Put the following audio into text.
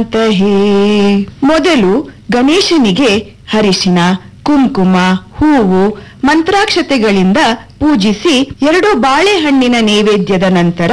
ಮಾತಹೇ. ಮೊದಲು ಗಣೇಶನಿಗೆ ಹರಿಶಿನ, ಕುಂಕುಮ, ಹೂವು, ಮಂತ್ರಾಕ್ಷತೆಗಳಿಂದ ಪೂಜಿಸಿ 2 ಬಾಳೆಹಣ್ಣಿನ ನೈವೇದ್ಯದ ನಂತರ